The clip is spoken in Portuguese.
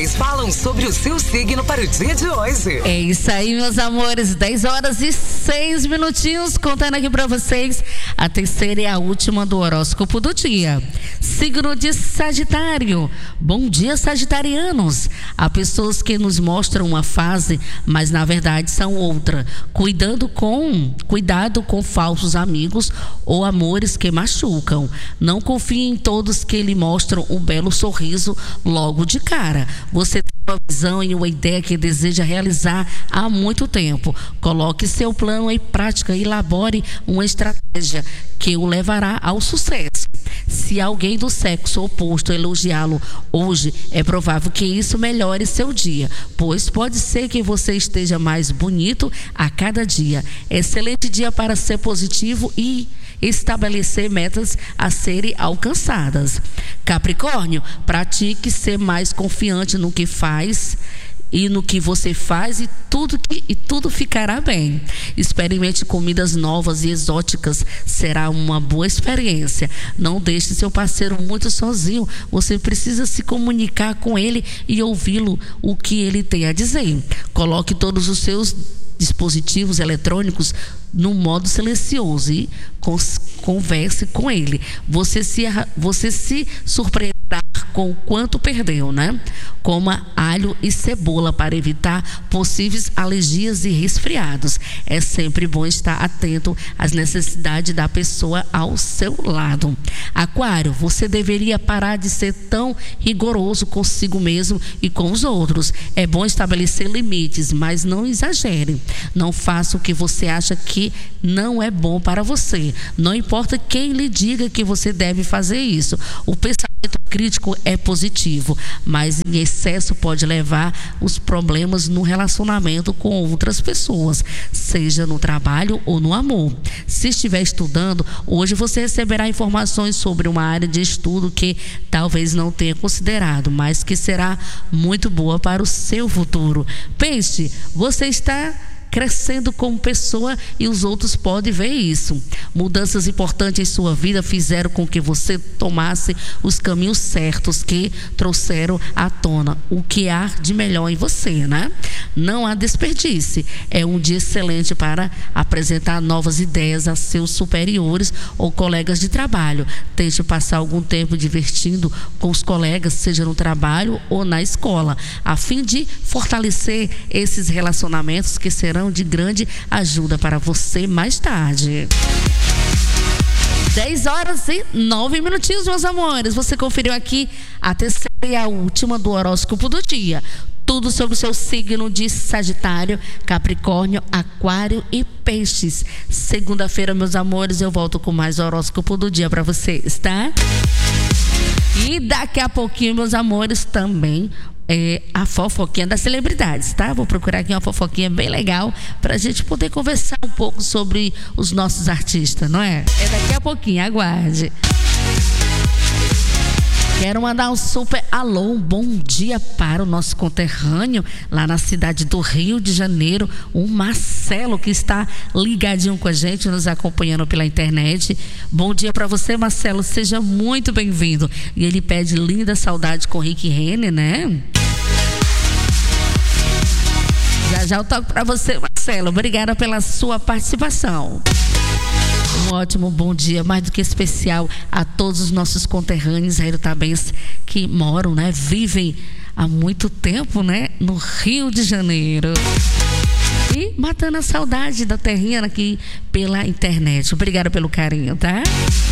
astrais falam sobre o seu signo para o dia de hoje. É isso aí, meus amores. 10h06, contando aqui pra vocês a terceira e a última do horóscopo do dia. Signo de Sagitário. Bom dia, sagitarianos. Há pessoas que nos mostram uma fase, mas na verdade são outra. Cuidado com falsos amigos ou amores que machucam. Não confie em todos que lhe mostram um belo sorriso logo de cara. Você tem uma visão e uma ideia que deseja realizar há muito tempo. Coloque seu plano em prática e elabore uma estratégia que o levará ao sucesso. Se alguém do sexo oposto elogiá-lo hoje, é provável que isso melhore seu dia, pois pode ser que você esteja mais bonito a cada dia. Excelente dia para ser positivo e estabelecer metas a serem alcançadas. Capricórnio, pratique ser mais confiante no que faz e no que você faz e tudo ficará bem. Experimente comidas novas e exóticas, será uma boa experiência. Não deixe seu parceiro muito sozinho, você precisa se comunicar com ele e ouvi-lo, o que ele tem a dizer. Coloque todos os seus dispositivos eletrônicos no modo silencioso e converse com ele. Você se surpreenderá com o quanto perdeu, né? Coma alho e cebola para evitar possíveis alergias e resfriados. É sempre bom estar atento às necessidades da pessoa ao seu lado. Aquário, você deveria parar de ser tão rigoroso consigo mesmo e com os outros. É bom estabelecer limites, mas não exagere. Não faça o que você acha que não é bom para você. Não importa quem lhe diga que você deve fazer isso. O pensamento crítico é positivo, mas em excesso pode levar os problemas no relacionamento com outras pessoas, seja no trabalho ou no amor. Se estiver estudando, hoje você receberá informações sobre uma área de estudo que talvez não tenha considerado, mas que será muito boa para o seu futuro. Peixe, você está crescendo como pessoa e os outros podem ver isso. Mudanças importantes em sua vida fizeram com que você tomasse os caminhos certos que trouxeram à tona o que há de melhor em você, né? Não há desperdício. É um dia excelente para apresentar novas ideias a seus superiores ou colegas de trabalho. Tente passar algum tempo divertindo com os colegas, seja no trabalho ou na escola, a fim de fortalecer esses relacionamentos que serão de grande ajuda para você mais tarde. 10h09, meus amores. Você conferiu aqui a terceira e a última do horóscopo do dia. Tudo sobre o seu signo de Sagitário, Capricórnio, Aquário e Peixes. Segunda-feira, meus amores, eu volto com mais horóscopo do dia para vocês, tá? E daqui a pouquinho, meus amores, também a fofoquinha das celebridades, tá? Vou procurar aqui uma fofoquinha bem legal pra gente poder conversar um pouco sobre os nossos artistas, não é? É daqui a pouquinho, aguarde. Quero mandar um super alô, um bom dia para o nosso conterrâneo lá na cidade do Rio de Janeiro, o Marcelo, que está ligadinho com a gente, nos acompanhando pela internet. Bom dia para você, Marcelo, seja muito bem-vindo. E ele pede linda saudade com Rick Renner, né? Já eu toco para você, Marcelo. Obrigada pela sua participação. Um ótimo bom dia, mais do que especial, a todos os nossos conterrâneos aerotabenses que moram, né, vivem há muito tempo, né, no Rio de Janeiro. E matando a saudade da terrinha aqui pela internet. Obrigada pelo carinho, tá?